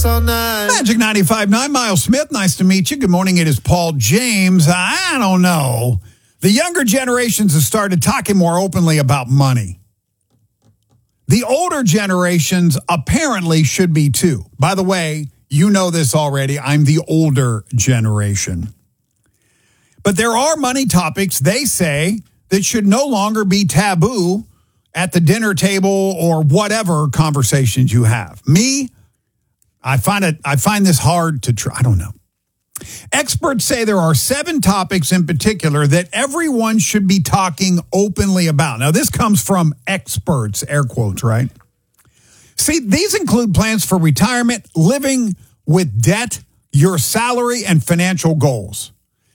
all night. Magic 95.9, Miles Smith, nice to meet you. Good morning, it is Paul James. I don't know. The younger generations have started talking more openly about money. The older generations apparently should be too. By the way, you know this already. I'm the older generation. But there are money topics, they say, that should no longer be taboo at the dinner table or whatever conversations you have. Me, I find this hard to try. I don't know. Experts say there are 7 topics in particular that everyone should be talking openly about. Now, this comes from experts, air quotes, right? See, these include plans for retirement, living with debt, your salary, and financial goals.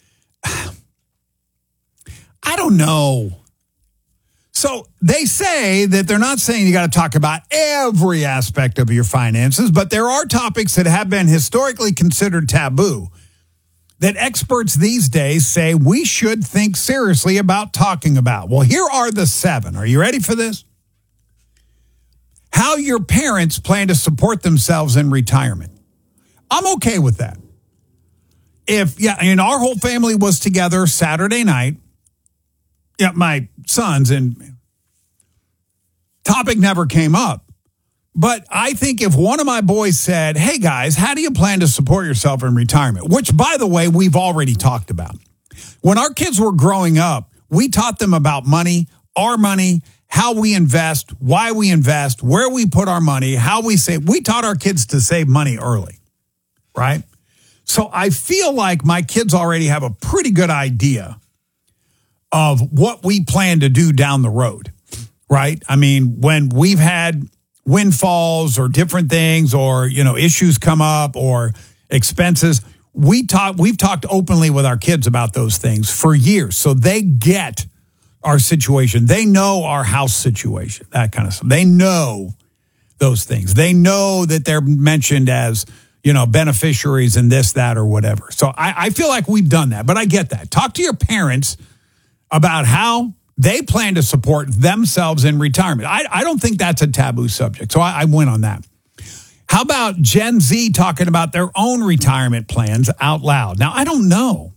I don't know. So they say that they're not saying you got to talk about every aspect of your finances, but there are topics that have been historically considered taboo that experts these days say we should think seriously about talking about. Well, here are the 7. Are you ready for this? How your parents plan to support themselves in retirement. I'm okay with that. Our whole family was together Saturday night. Yeah, my sons, and topic never came up. But I think if one of my boys said, hey, guys, how do you plan to support yourself in retirement? Which, by the way, we've already talked about. When our kids were growing up, we taught them about money, our money, how we invest, why we invest, where we put our money, how we save. We taught our kids to save money early, right? So I feel like my kids already have a pretty good idea of what we plan to do down the road, right? I mean, when we've had windfalls or different things or, issues come up or expenses, we've talked openly with our kids about those things for years. So they get our situation. They know our house situation, that kind of stuff. They know those things. They know that they're mentioned as, beneficiaries and this, that, or whatever. So I feel like we've done that, but I get that. Talk to your parents about how they plan to support themselves in retirement. I don't think that's a taboo subject, so I went on that. How about Gen Z talking about their own retirement plans out loud? Now, I don't know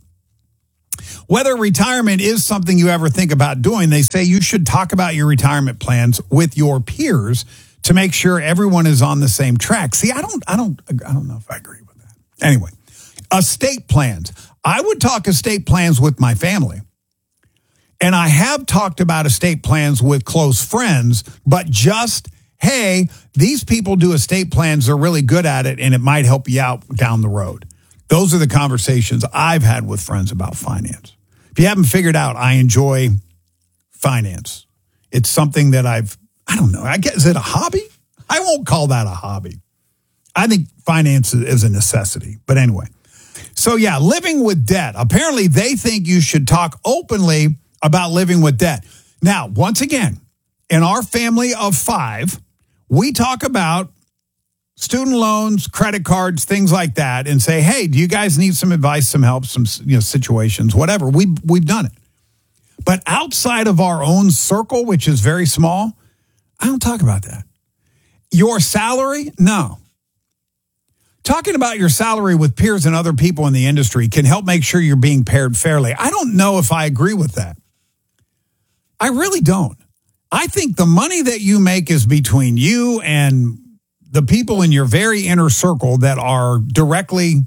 whether retirement is something you ever think about doing. They say you should talk about your retirement plans with your peers to make sure everyone is on the same track. See, I don't know if I agree with that. Anyway, estate plans. I would talk estate plans with my family. And I have talked about estate plans with close friends, but just, hey, these people do estate plans. They're really good at it, and it might help you out down the road. Those are the conversations I've had with friends about finance. If you haven't figured out, I enjoy finance. It's something that I don't know. I guess, is it a hobby? I won't call that a hobby. I think finance is a necessity. But anyway. So, yeah, living with debt. Apparently, they think you should talk openly about living with debt. Now, once again, in our family of 5, we talk about student loans, credit cards, things like that, and say, hey, do you guys need some advice, some help, some situations, whatever. We've done it. But outside of our own circle, which is very small, I don't talk about that. Your salary? No. Talking about your salary with peers and other people in the industry can help make sure you're being paired fairly. I don't know if I agree with that. I really don't. I think the money that you make is between you and the people in your very inner circle that are directly,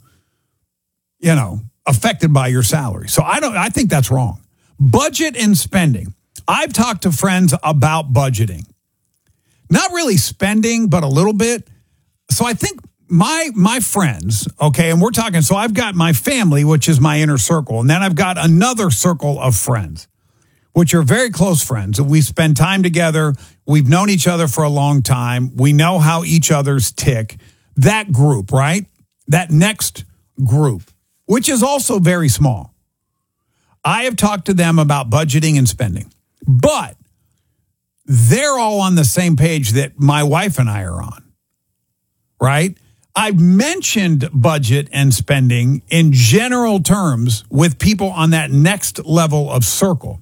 affected by your salary. So I think that's wrong. Budget and spending. I've talked to friends about budgeting. Not really spending, but a little bit. So I think my friends, okay, and we're talking, so I've got my family, which is my inner circle, and then I've got another circle of friends, which are very close friends. We spend time together. We've known each other for a long time. We know how each other's tick. That group, right? That next group, which is also very small. I have talked to them about budgeting and spending, but they're all on the same page that my wife and I are on, right? I've mentioned budget and spending in general terms with people on that next level of circle.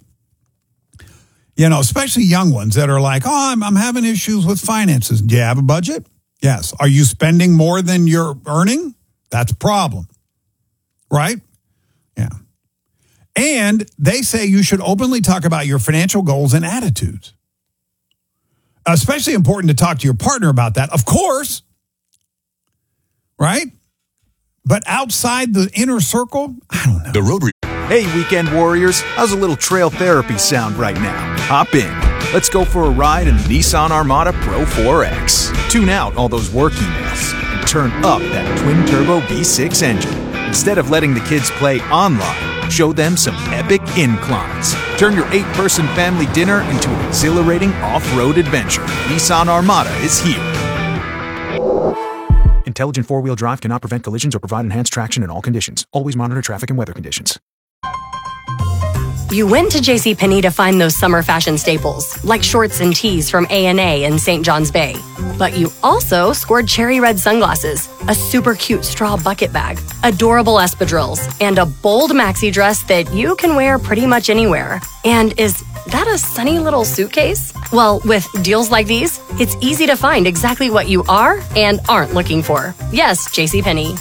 Especially young ones that are like, oh, I'm having issues with finances. Do you have a budget? Yes. Are you spending more than you're earning? That's a problem. Right? Yeah. And they say you should openly talk about your financial goals and attitudes. Especially important to talk to your partner about that, of course. Right? But outside the inner circle, I don't know. The Rotary. Hey, weekend warriors, how's a little trail therapy sound right now? Hop in. Let's go for a ride in the Nissan Armada Pro 4X. Tune out all those work emails and turn up that twin-turbo V6 engine. Instead of letting the kids play online, show them some epic inclines. Turn your 8-person family dinner into an exhilarating off-road adventure. Nissan Armada is here. Intelligent four-wheel drive cannot prevent collisions or provide enhanced traction in all conditions. Always monitor traffic and weather conditions. You went to JCPenney to find those summer fashion staples, like shorts and tees from A&A in St. John's Bay. But you also scored cherry red sunglasses, a super cute straw bucket bag, adorable espadrilles, and a bold maxi dress that you can wear pretty much anywhere. And is that a sunny little suitcase? Well, with deals like these, it's easy to find exactly what you are and aren't looking for. Yes, JCPenney.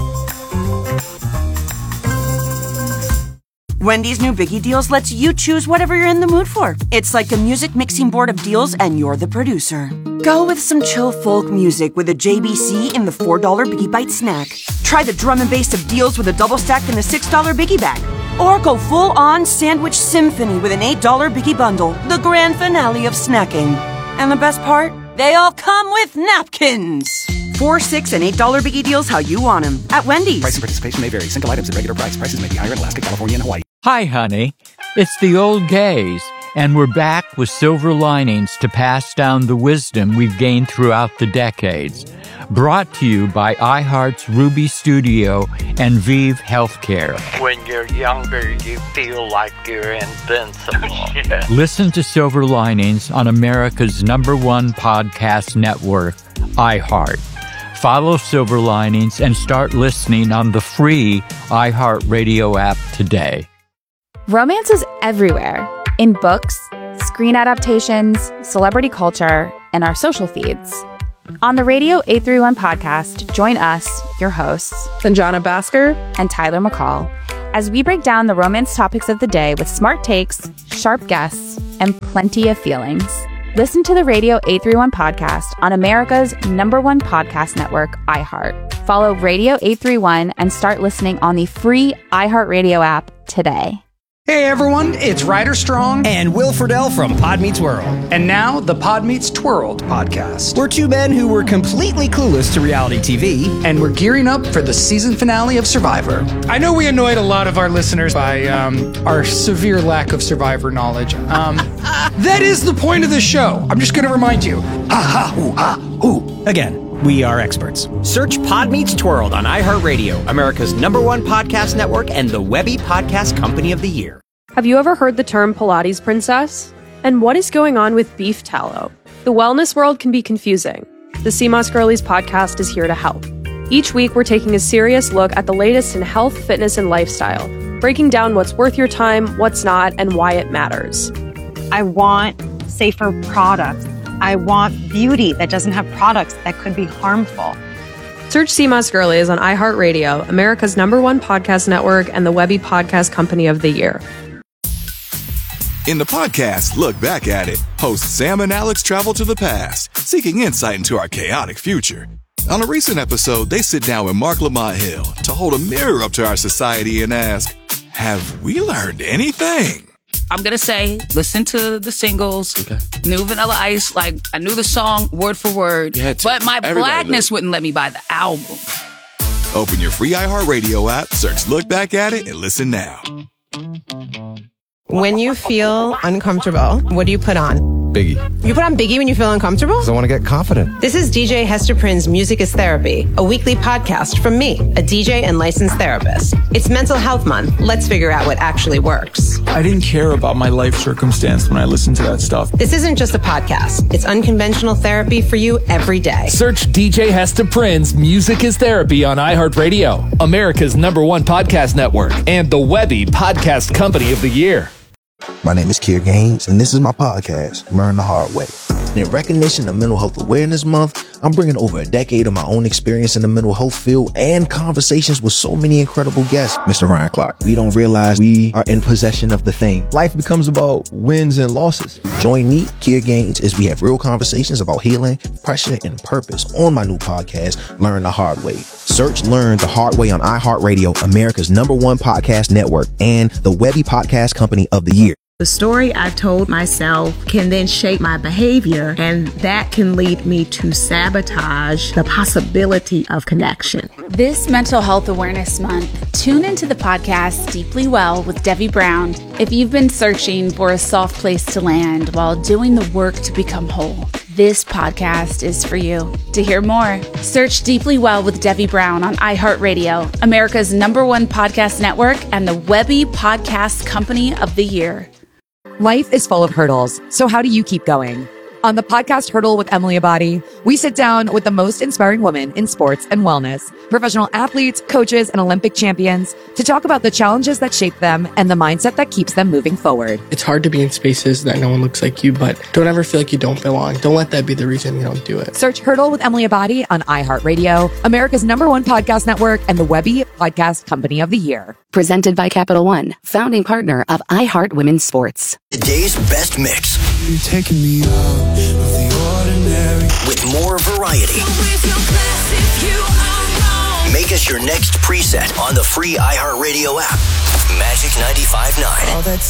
Wendy's new Biggie Deals lets you choose whatever you're in the mood for. It's like a music mixing board of deals and you're the producer. Go with some chill folk music with a JBC in the $4 Biggie Bite snack. Try the drum and bass of deals with a double stack in the $6 Biggie bag. Or go full-on sandwich symphony with an $8 Biggie bundle, the grand finale of snacking. And the best part? They all come with napkins. $4, $6, and $8 Biggie Deals how you want them at Wendy's. Price and participation may vary. Single items at regular price. Prices may be higher in Alaska, California, and Hawaii. Hi, honey. It's the old gays, and we're back with silver linings to pass down the wisdom we've gained throughout the decades. Brought to you by iHeart's Ruby Studio and Vive Healthcare. When you're younger, you feel like you're invincible. Listen to Silver Linings on America's #1 podcast network, iHeart. Follow Silver Linings and start listening on the free iHeartRadio app today. Romance is everywhere, in books, screen adaptations, celebrity culture, and our social feeds. On the Radio 831 podcast, join us, your hosts, Sanjana Bhaskar and Tyler McCall, as we break down the romance topics of the day with smart takes, sharp guests, and plenty of feelings. Listen to the Radio 831 podcast on America's #1 podcast network, iHeart. Follow Radio 831 and start listening on the free iHeartRadio app today. Hey everyone, it's Ryder Strong and Will Friedle from Pod Meets World. And now the Pod Meets Twirled podcast. We're two men who were completely clueless to reality TV. And we're gearing up for the season finale of Survivor. I know we annoyed a lot of our listeners by our severe lack of Survivor knowledge. That is the point of the show. I'm just going to remind you. Ha ha hoo ha hoo. Again, we are experts. Search Pod Meets Twirled on iHeartRadio, America's #1 podcast network and the Webby Podcast Company of the Year. Have you ever heard the term Pilates princess? And what is going on with beef tallow? The wellness world can be confusing. The CMOS Girlies podcast is here to help. Each week, we're taking a serious look at the latest in health, fitness, and lifestyle, breaking down what's worth your time, what's not, and why it matters. I want safer products. I want beauty that doesn't have products that could be harmful. Search CMOS Girlies on iHeartRadio, America's #1 podcast network, and the Webby Podcast Company of the Year. In the podcast, Look Back at It, hosts Sam and Alex travel to the past, seeking insight into our chaotic future. On a recent episode, they sit down with Mark Lamont Hill to hold a mirror up to our society and ask, have we learned anything? I'm going to say, listen to the singles, New Vanilla Ice, like, I knew the song word for word, but my blackness wouldn't let me buy the album. Open your free iHeartRadio app, search Look Back at It, and listen now. When you feel uncomfortable, what do you put on? Biggie. You put on Biggie when you feel uncomfortable? Because I want to get confident. This is DJ Hester Prynne's Music is Therapy, a weekly podcast from me, a DJ and licensed therapist. It's Mental Health Month. Let's figure out what actually works. I didn't care about my life circumstance when I listened to that stuff. This isn't just a podcast. It's unconventional therapy for you every day. Search DJ Hester Prynne's Music is Therapy on iHeartRadio, America's #1 podcast network, and the Webby Podcast Company of the Year. My name is Kier Gaines, and this is my podcast, Learn the Hard Way. And in recognition of Mental Health Awareness Month, I'm bringing over a decade of my own experience in the mental health field and conversations with so many incredible guests. Mr. Ryan Clark, we don't realize we are in possession of the thing. Life becomes about wins and losses. Join me, Kia Gaines, as we have real conversations about healing, pressure, and purpose on my new podcast, Learn the Hard Way. Search Learn the Hard Way on iHeartRadio, America's #1 podcast network, and the Webby Podcast Company of the Year. The story I've told myself can then shape my behavior, and that can lead me to sabotage the possibility of connection. This Mental Health Awareness Month, tune into the podcast Deeply Well with Debbie Brown. If you've been searching for a soft place to land while doing the work to become whole, this podcast is for you. To hear more, search Deeply Well with Debbie Brown on iHeartRadio, America's #1 podcast network, and the Webby Podcast Company of the Year. Life is full of hurdles, so how do you keep going? On the podcast Hurdle with Emily Abadi, we sit down with the most inspiring women in sports and wellness, professional athletes, coaches, and Olympic champions to talk about the challenges that shape them and the mindset that keeps them moving forward. It's hard to be in spaces that no one looks like you, but don't ever feel like you don't belong. Don't let that be the reason you don't do it. Search Hurdle with Emily Abadi on iHeartRadio, America's #1 podcast network, and the Webby Podcast Company of the Year. Presented by Capital One, founding partner of iHeart Women's Sports. Today's best mix. You're taking me out of the ordinary. With more variety. Make us your next preset on the free iHeartRadio app. Magic 95.9. All that